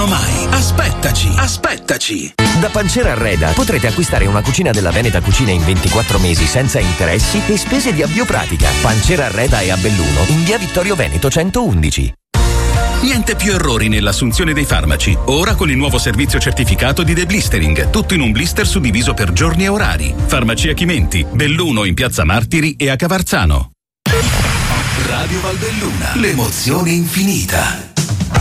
chiudono mai. Aspettaci. Da Pancera Arreda potrete acquistare una cucina della Veneta Cucina in 24 mesi senza interessi e spese di avvio pratica. Pancera Arreda è a Belluno, in via Vittorio Veneto 111. Niente più errori nell'assunzione dei farmaci. Ora con il nuovo servizio certificato di deblistering, tutto in un blister suddiviso per giorni e orari. Farmacia Chimenti, Belluno in Piazza Martiri e a Cavarzano. Radio Valbelluna, l'emozione infinita.